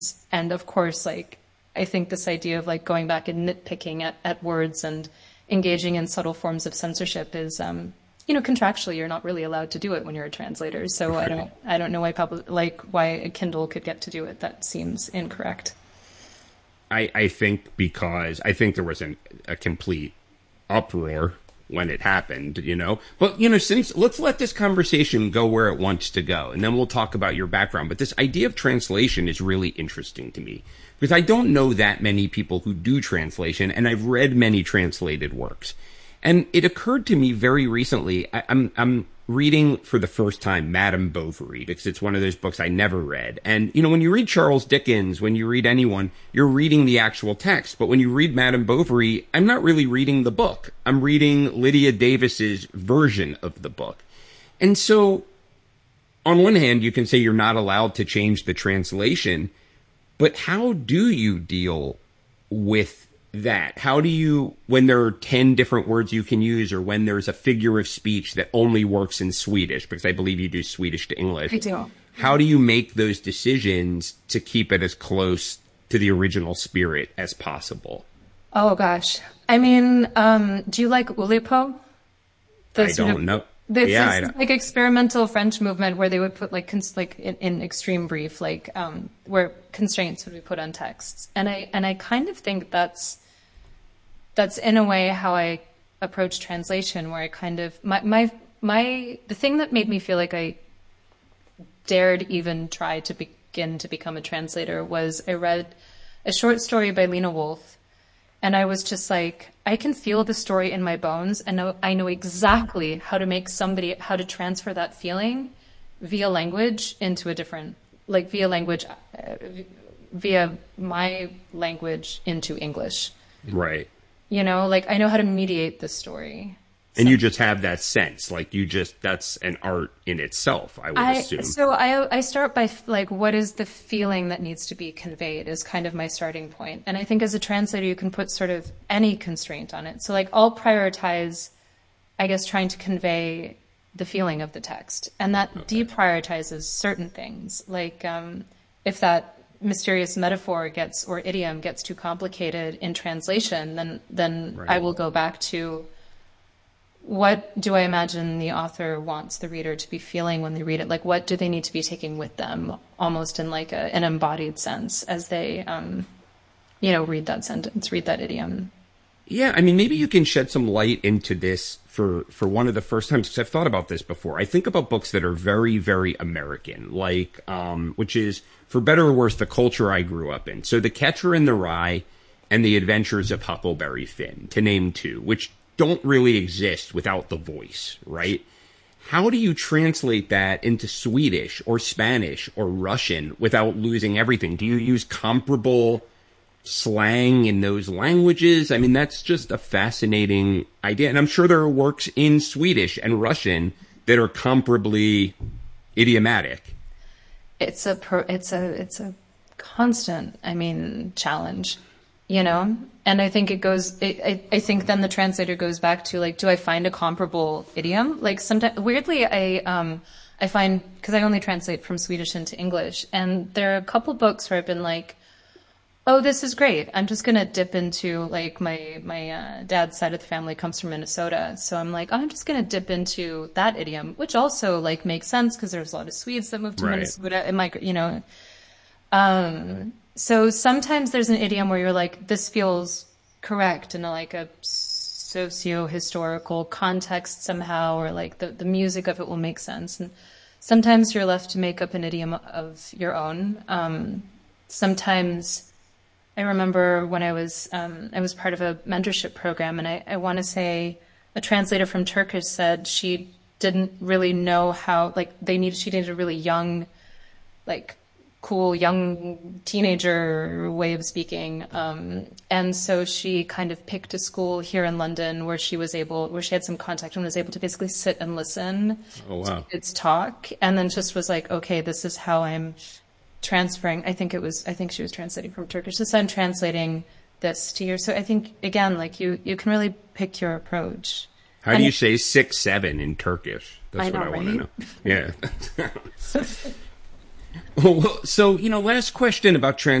And of course, like, I think this idea of like going back and nitpicking at words and engaging in subtle forms of censorship is, contractually you're not really allowed to do it when you're a translator. So I don't know why a Kindle could get to do it. That seems incorrect. I think because I think there was a complete uproar when it happened, But, since let's let this conversation go where it wants to go, and then we'll talk about your background. But this idea of translation is really interesting to me because I don't know that many people who do translation, and I've read many translated works. And it occurred to me very recently, I'm reading for the first time Madame Bovary because it's one of those books I never read. And, when you read Charles Dickens, when you read anyone, you're reading the actual text. But when you read Madame Bovary, I'm not really reading the book. I'm reading Lydia Davis's version of the book. And so, on one hand, you can say you're not allowed to change the translation, but how do you deal with that? How do you, when there are 10 different words you can use, or when there's a figure of speech that only works in Swedish, because I believe you do Swedish to English. I do. How do you make those decisions to keep it as close to the original spirit as possible? Oh gosh. I mean, do you like Oulipo? I don't know. This like experimental French movement where they would put like in extreme brief, where constraints would be put on texts, and I kind of think that's in a way how I approach translation, where I kind of the thing that made me feel like I dared even try to begin to become a translator was I read a short story by Lena Wolf. And I was just like, I can feel the story in my bones, and I know exactly how to transfer that feeling via language into a different, via my language into English. Right. I know how to mediate the story. And you just have that sense, that's an art in itself, I would assume. So I start by, what is the feeling that needs to be conveyed is kind of my starting point. And I think as a translator, you can put sort of any constraint on it. So, I'll prioritize, I guess, trying to convey the feeling of the text. And that deprioritizes certain things. If that mysterious metaphor or idiom gets too complicated in translation, then right. I will go back to, what do I imagine the author wants the reader to be feeling when they read it? What do they need to be taking with them, almost in an embodied sense as they, read that sentence, read that idiom? Yeah, I mean, maybe you can shed some light into this for one of the first times, because I've thought about this before. I think about books that are very, very American, which is, for better or worse, the culture I grew up in. So The Catcher in the Rye and The Adventures of Huckleberry Finn, to name two, which don't really exist without the voice, right? How do you translate that into Swedish or Spanish or Russian without losing everything? Do you use comparable slang in those languages? I mean, that's just a fascinating idea. And I'm sure there are works in Swedish and Russian that are comparably idiomatic. It's a constant, challenge. And I think I think then the translator goes back to, do I find a comparable idiom? Sometimes, weirdly, I find, because I only translate from Swedish into English, and there are a couple books where I've been like, oh, this is great. I'm just going to dip into, my dad's side of the family comes from Minnesota. So I'm like, I'm just going to dip into that idiom, which also, makes sense because there's a lot of Swedes that moved to Minnesota. So sometimes there's an idiom where you're like, this feels correct in a socio-historical context somehow, or the music of it will make sense. And sometimes you're left to make up an idiom of your own. Sometimes I remember when I was part of a mentorship program, and I want to say a translator from Turkish said she didn't really know how, she needed a really young, cool young teenager way of speaking, and so she kind of picked a school here in London where she had some contact and was able to basically sit and listen to its talk, and then just was like, okay, this is how I'm transferring. I think she was translating from Turkish. So I'm translating this to your. So I think again, you can really pick your approach. How do you say 6, 7 in Turkish? That's what I want to know. Yeah. Well, so, last question about